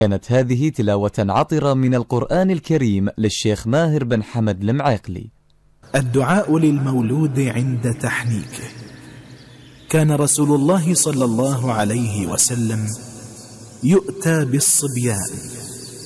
كانت هذه تلاوة عطرة من القرآن الكريم للشيخ ماهر بن حمد المعيقلي. الدعاء للمولود عند تحنيكه. كان رسول الله صلى الله عليه وسلم يؤتى بالصبيان